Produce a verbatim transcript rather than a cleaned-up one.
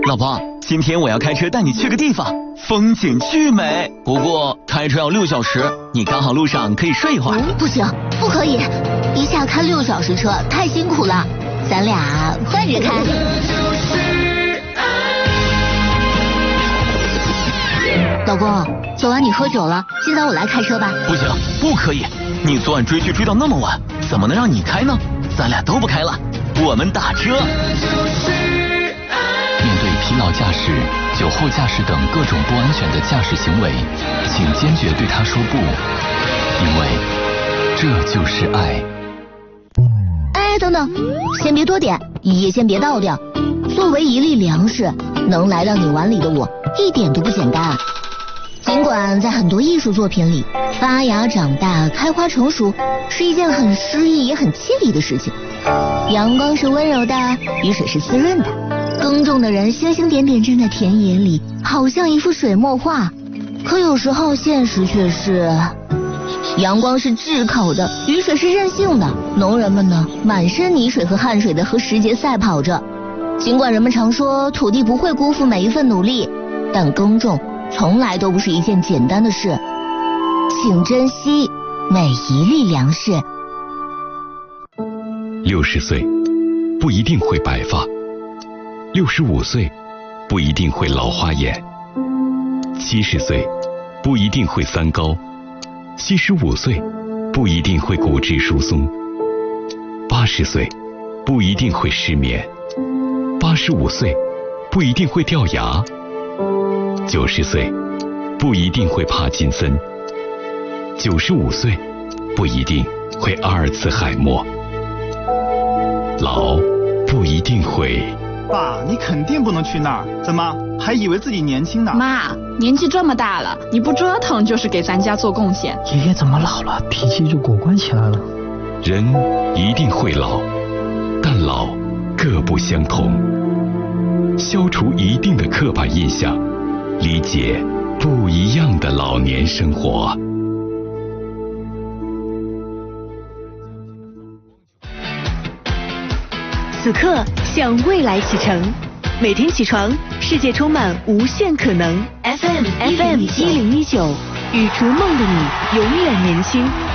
老婆，今天我要开车带你去个地方，风景巨美。不过开车要六小时，你刚好路上可以睡一会儿。 嗯、不行，不可以，一下开六小时车太辛苦了，咱俩换着开。老公，昨晚你喝酒了，今早我来开车吧。 不行，不可以，你昨晚追剧追到那么晚，怎么能让你开呢？咱俩都不开了，我们打车。 面对疲劳驾驶、酒后驾驶等各种不安全的驾驶行为，请坚决对他说不，因为这就是爱。 哎，等等，先别多点，也先别倒掉。作为一粒粮食，能来到你碗里的我，一点都不简单。尽管在很多艺术作品里，发芽、长大、开花、成熟是一件很诗意也很凄厉的事情。阳光是温柔的，雨水是滋润的，耕种的人星星点点站在田野里，好像一幅水墨画。可有时候现实却是，阳光是炙烤的，雨水是任性的，农人们呢，满身泥水和汗水的和时节赛跑着。尽管人们常说土地不会辜负每一份努力，但耕种从来都不是一件简单的事，请珍惜每一粒粮食。 六十岁不一定会白发，六十五岁不一定会老花眼，七十岁不一定会三高，七十五岁不一定会骨质疏松，八十岁不一定会失眠，八十五岁不一定会掉牙，九十岁不一定会帕金森，九十五岁不一定会阿尔茨海默，老不一定会。 爸，你肯定不能去那儿，怎么还以为自己年轻呢？ 妈，年纪这么大了，你不折腾就是给咱家做贡献。 爷爷怎么老了，脾气就果断起来了？ 人一定会老，但老各不相同。消除一定的刻板印象，理解不一样的老年生活。 此刻向未来启程，每天起床，世界充满无限可能。F M F M 一零一九，与逐梦的你永远年轻。